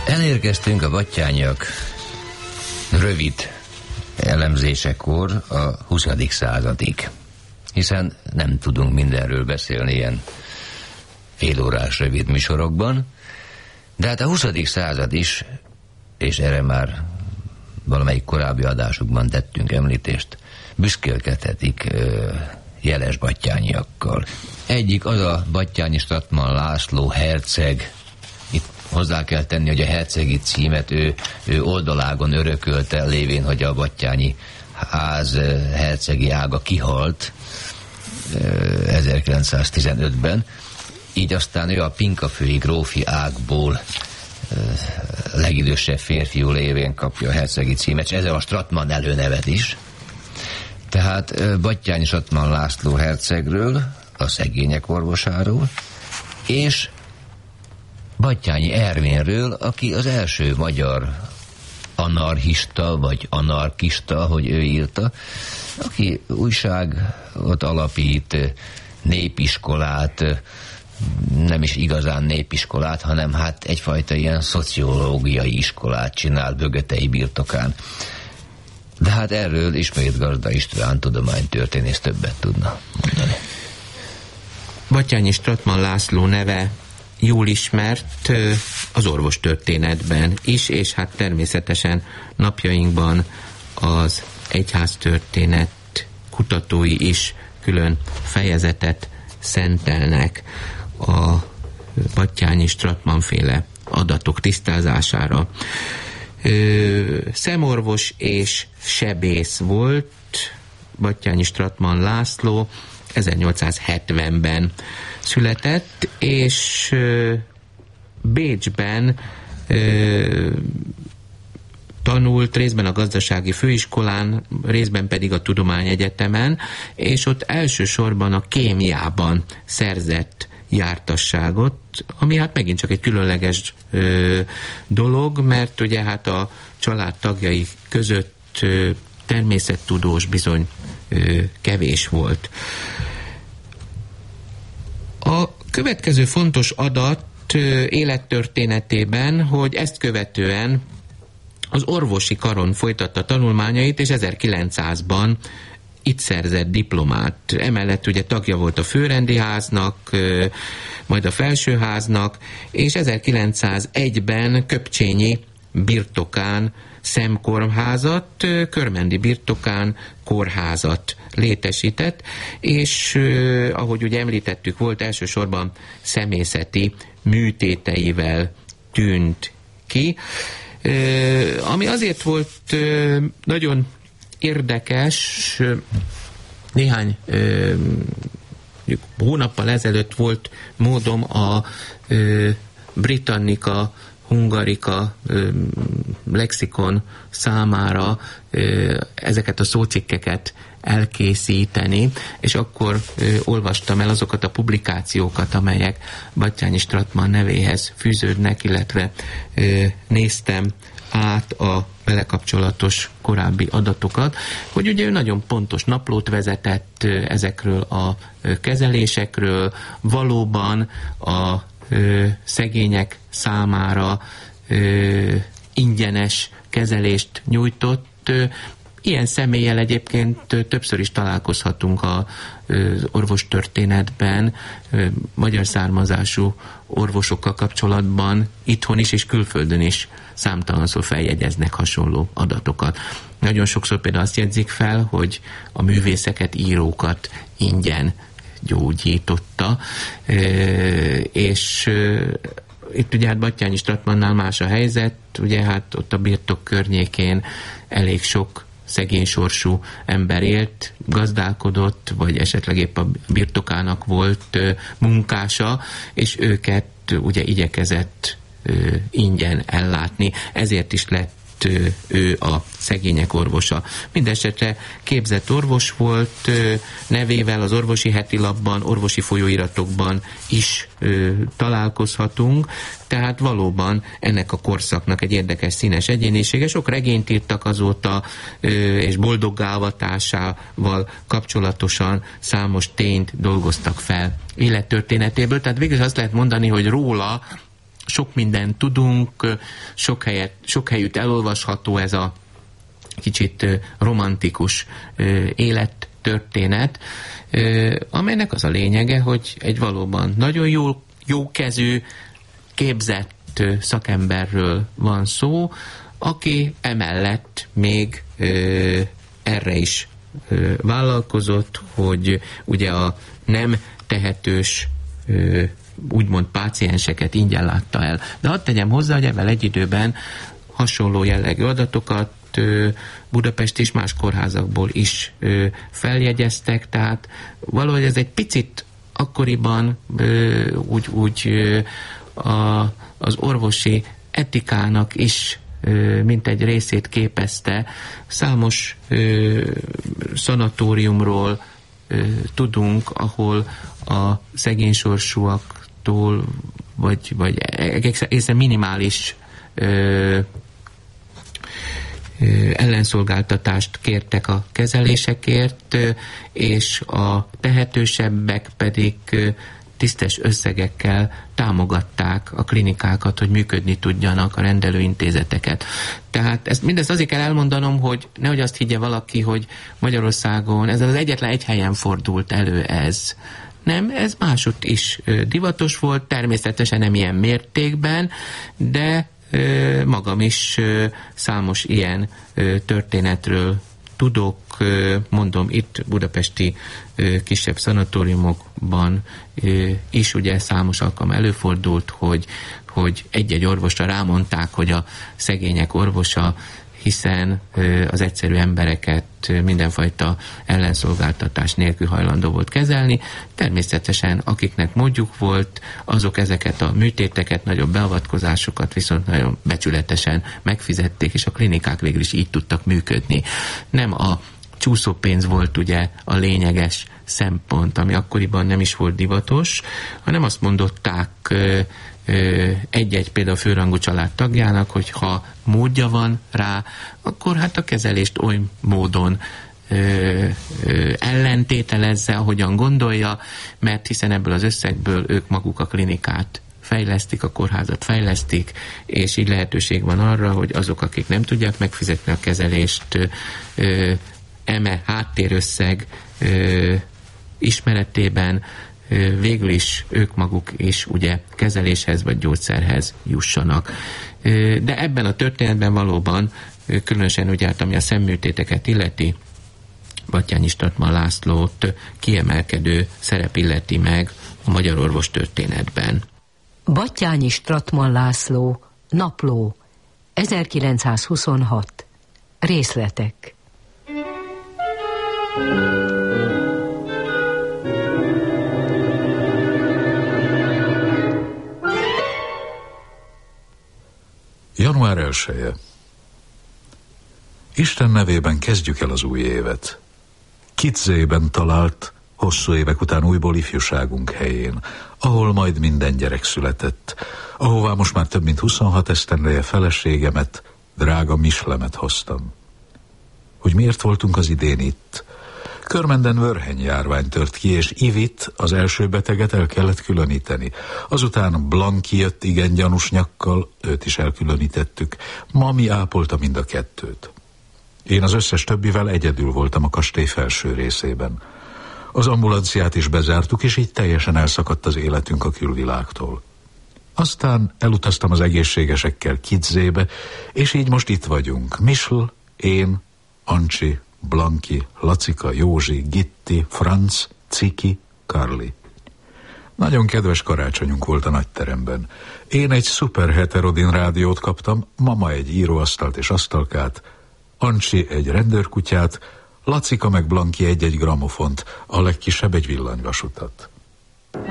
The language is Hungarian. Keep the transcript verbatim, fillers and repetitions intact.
Elérkeztünk a battyányak rövid elemzésekor a huszadik századig, hiszen nem tudunk mindenről beszélni ilyen félórás rövid műsorokban, de hát a huszadik század is, és erre már valamelyik korábbi adásukban tettünk említést, büszkélkedhetik ö, jeles battyányiakkal. Egyik az a Batthyány Strattmann László herceg. Itt hozzá kell tenni, hogy a hercegi címet ő, ő oldalágon örökölte, lévén, hogy a battyányi ház hercegi ága kihalt ezerkilencszáztizenötben, így aztán ő a pinkafői grófi ágból legidősebb férfiú lévén kapja a hercegi címet, és ezzel a Strattmann előnevet is. Tehát Batthyány Strattmann László hercegről, a szegények orvosáról, és Batthyányi Ervinről, aki az első magyar anarchista, vagy anarkista, ahogy ő írta, aki újságot alapít, népiskolát, nem is igazán népiskolát, hanem hát egyfajta ilyen szociológiai iskolát csinál Bögötei birtokán. De hát erről ismét Gazda István tudománytörténész többet tudna mondani. Batthyány Strattmann László neve jól ismert az orvostörténetben is, és hát természetesen napjainkban az egyháztörténet kutatói is külön fejezetet szentelnek a Batthyány Strattmann féle adatok tisztázására. Szemorvos és sebész volt Batthyány Strattmann László, ezernyolcszázhetvenben született, és Bécsben tanult, részben a gazdasági főiskolán, részben pedig a tudományegyetemen, és ott elsősorban a kémiában szerzett jártasságot, ami hát megint csak egy különleges ö, dolog, mert ugye hát a család tagjai között ö, természettudós bizony ö, kevés volt. A következő fontos adat ö, élettörténetében, hogy ezt követően az orvosi karon folytatta tanulmányait, és ezerkilencszázban itt szerzett diplomát. Emellett ugye tagja volt a főrendi háznak, majd a felsőháznak, és ezerkilencszázegyben Köpcsényi birtokán szemkórházat, Körmendi birtokán kórházat létesített, és ahogy ugye említettük, volt elsősorban szemészeti műtéteivel tűnt ki, ami azért volt nagyon érdekes, néhány ö, hónappal ezelőtt volt módom a ö, Britannica Hungarica ö, lexikon számára ö, ezeket a szócikkeket elkészíteni, és akkor ö, olvastam el azokat a publikációkat, amelyek Batthyány Strattmann nevéhez fűződnek, illetve ö, néztem át a vele kapcsolatos korábbi adatokat, hogy ugye ő nagyon pontos naplót vezetett ezekről a kezelésekről, valóban a ö, szegények számára ö, ingyenes kezelést nyújtott. Ilyen személlyel egyébként többször is találkozhatunk az orvostörténetben, magyar származású orvosokkal kapcsolatban, itthon is és külföldön is számtalanszor feljegyeznek hasonló adatokat. Nagyon sokszor például azt jegyzik fel, hogy a művészeket, írókat ingyen gyógyította, és itt ugye hát Batthyány Strattmannnál más a helyzet, ugye hát ott a birtok környékén elég sok szegény sorsú ember élt, gazdálkodott, vagy esetleg épp a birtokának volt munkása, és őket ugye igyekezett ingyen ellátni, ezért is lett ő a szegények orvosa. Mindenesetre képzett orvos volt, nevével az Orvosi Hetilapban, orvosi folyóiratokban is találkozhatunk, tehát valóban ennek a korszaknak egy érdekes színes egyénisége. Sok regényt írtak azóta, és boldoggálvatásával kapcsolatosan számos tényt dolgoztak fel élettörténetéből, tehát végül azt lehet mondani, hogy róla sok mindent tudunk, sok, helyet, sok helyütt elolvasható ez a kicsit romantikus élettörténet, amelynek az a lényege, hogy egy valóban nagyon jó, jókezű, képzett szakemberről van szó, aki emellett még erre is vállalkozott, hogy ugye a nem tehetős úgymond pácienseket ingyen látta el. De hadd tegyem hozzá, hogy ebben egy időben hasonló jellegű adatokat Budapest és más kórházakból is feljegyeztek, tehát valahogy ez egy picit akkoriban úgy, úgy a, az orvosi etikának is mint egy részét képezte. Számos szanatóriumról tudunk, ahol a szegénysorsúaktól vagy, vagy egészen minimális ö, ö, ellenszolgáltatást kértek a kezelésekért, és a tehetősebbek pedig tisztes összegekkel támogatták a klinikákat, hogy működni tudjanak, a rendelőintézeteket. Tehát ezt, mindezt azért kell elmondanom, hogy nehogy azt higgye valaki, hogy Magyarországon ez az egyetlen egy helyen fordult elő ez. Nem, ez másutt is divatos volt, természetesen nem ilyen mértékben, de magam is számos ilyen történetről tudok, mondom, itt budapesti kisebb szanatóriumokban is ugye számos alkalom előfordult, hogy, hogy egy-egy orvosra rámondták, hogy a szegények orvosa, hiszen az egyszerű embereket mindenfajta ellenszolgáltatás nélkül hajlandó volt kezelni. Természetesen akiknek módjuk volt, azok ezeket a műtéteket, nagyobb beavatkozásokat viszont nagyon becsületesen megfizették, és a klinikák végül is így tudtak működni. Nem a csúszópénz volt ugye a lényeges szempont, ami akkoriban nem is volt divatos, hanem azt mondották egy-egy például főrangú család tagjának, hogy ha módja van rá, akkor hát a kezelést oly módon ö, ö, ellentételezze, ahogyan gondolja, mert hiszen ebből az összegből ők maguk a klinikát fejlesztik, a kórházat fejlesztik, és így lehetőség van arra, hogy azok, akik nem tudják megfizetni a kezelést, ö, eme háttérösszeg ö, ismeretében végül is ők maguk is ugye kezeléshez vagy gyógyszerhez jussanak. De ebben a történetben valóban, különösen ugye, ami a szemműtéteket illeti, Batthyány Strattmann Lászlót kiemelkedő szerep illeti meg a magyar orvos történetben. Batthyány Strattmann László, Napló, ezerkilencszázhuszonhat. Részletek. január elseje. Isten nevében kezdjük el az új évet. Kitzében talált, hosszú évek után újból ifjúságunk helyén, ahol majd minden gyerek született, ahová most már több mint huszonhat esztendeje feleségemet, drága Mislemet hoztam. Hogy miért voltunk az idén itt? Körmenden vörhenyjárvány tört ki, és Ivit, az első beteget el kellett különíteni. Azután Blanki jött igen gyanús nyakkal, őt is elkülönítettük. Mami ápolta mind a kettőt. Én az összes többivel egyedül voltam a kastély felső részében. Az ambulanciát is bezártuk, és így teljesen elszakadt az életünk a külvilágtól. Aztán elutaztam az egészségesekkel Kitzébe, és így most itt vagyunk. Misl, én, Ancsi, Blanki, Lacika, Józsi, Gitti, Franz, Ciki, Karli. Nagyon kedves karácsonyunk volt a nagyteremben. Én egy szuper heterodin rádiót kaptam, mama egy íróasztalt és asztalkát, Ancsi egy rendőrkutyát, Lacika meg Blanki egy-egy gramofont, a legkisebb egy villanyvasutat.